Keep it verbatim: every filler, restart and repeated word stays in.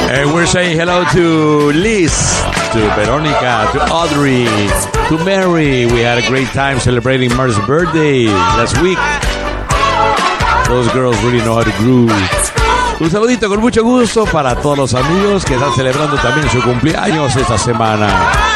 And we're saying hello to Liz, to Veronica, to Audrey, to Mary. We had a great time celebrating Mar's birthday last week. Those girls really know how to groove. Un saludito con mucho gusto para todos los amigos que están celebrando también su cumpleaños esta semana.